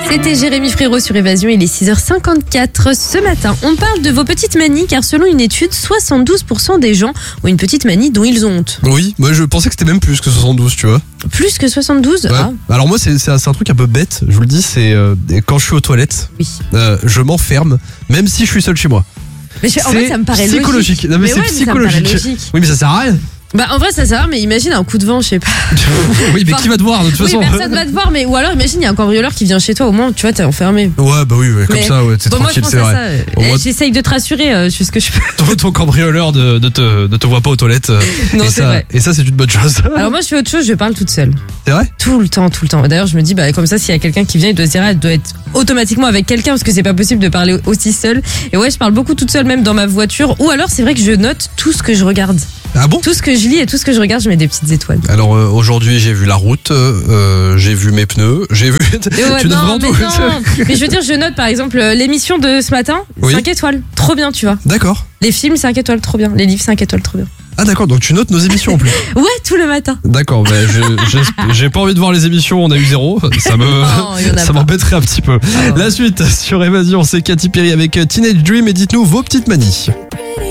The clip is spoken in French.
C'était Jérémy Frérot sur Évasion, il est 6h54. Ce matin, on parle de vos petites manies car selon une étude, 72% des gens ont une petite manie dont ils ont honte. Oui, moi je pensais que c'était même plus que 72, tu vois. Plus que 72 Ouais. Ah. Alors moi c'est un truc un peu bête, je vous le dis, c'est quand je suis aux toilettes, Oui. je m'enferme, même si je suis seul chez moi. Mais en vrai, ça me paraît psychologique. logique. Non mais c'est ouais, ça me paraît psychologique. logique. Oui mais ça sert à rien. Bah en vrai ça va, mais imagine un coup de vent, je sais pas. Oui mais Enfin, qui va te voir de toute Oui, façon. personne va te voir, mais ou alors imagine il y a un cambrioleur qui vient chez toi, au moins tu vois t'es enfermé. Ouais bah oui, comme Mais- ça ouais, t'es Bon, moi je tranquille, pense c'est à vrai. ça. Au moins- J'essaye de te rassurer, je fais ce que je peux. Ton cambrioleur ne te voit pas aux toilettes. Non, et c'est ça, vrai. et ça c'est une bonne chose. Alors moi je fais autre chose, je parle toute seule. C'est vrai? Tout le temps. D'ailleurs, je me dis, bah, comme ça, s'il y a quelqu'un qui vient, il doit se dire, elle doit être automatiquement avec quelqu'un parce que c'est pas possible de parler aussi seule. Et ouais, je parle beaucoup toute seule, même dans ma voiture. Ou alors, c'est vrai que je note tout ce que je regarde. Ah bon? Tout ce que je lis et tout ce que je regarde, je mets des petites étoiles. Alors aujourd'hui j'ai vu la route, j'ai vu mes pneus, j'ai vu. Et ouais, Tu notes non, vraiment mais tout. non. Mais je veux dire, je note par exemple l'émission de ce matin, Oui. 5 étoiles. Trop bien, tu vois. D'accord. Les films, 5 étoiles, trop bien. Les livres, 5 étoiles, trop bien. Ah d'accord, donc tu notes nos émissions en plus. Ouais, tout le matin. D'accord, j'ai pas envie de voir les émissions, on a eu 0. Ça Non, il y en a ça pas. m'embêterait un petit peu. Ah ouais. La suite sur Évasion, c'est Katy Perry avec Teenage Dream et dites-nous vos petites manies.